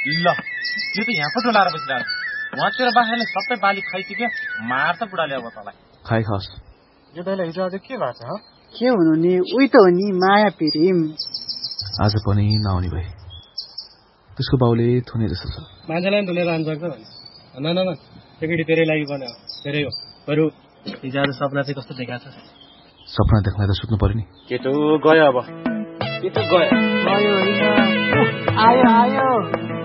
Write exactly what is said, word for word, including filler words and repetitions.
ल यो त यहाँ पो डोलाएर बसिरहेको उहाँ तेरो बाख्राले सबै बाली खाइसक्यो मार्छ बुढाले अब तँलाई खाइ खाओस् यो दाइलाई हिजो आज के भएको छ के हुनु नि उही त हो नि माया प्रेम आज पनि नआउने भए त्यसको बाउले थुने जस्तो छ मान्छेलाई धुने रहन्छ न न न त्यो केटी तेरै लागि बन्यो तेरै हो बरु हिजो आज सपना चाहिँ कस्तो देखाएको छ सपना देख्न त सुत्नु पर्यो नि केटो गयो अब केटो गयो आयो आयो आयो